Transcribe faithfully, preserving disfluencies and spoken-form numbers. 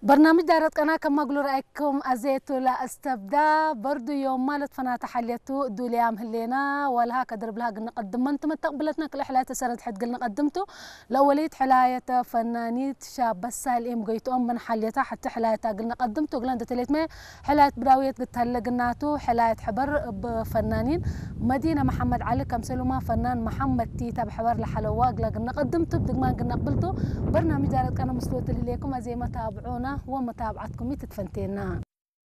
برنامج دارت قناة كما قلوا رأيكم أزيتو لا استبدا برضو يوم مالت فنا تحليتو دوليام هلينا ولا كدر بلها قلنا قدم انتم تقبلتنا كل حلاية سرد حد قلنا قدمتو لأوليت حلاية فنانيت شاب بس هالإيم قيتهم من حليتها حتى حلاية قلنا قدمتو قلنا دتليت ما حلاية براوية قلت هلا قلناتو حلاية حبر بفنانين مدينة محمد علي كمسلوما فنان محمد تيتا بحبر لحلوة قلنا قدمتو بدقمان قلنا قبلتو برنامج دارت قناة مسلوت اللي ليكم زي ما تابعونا ومتابعتكم يتتفنتينا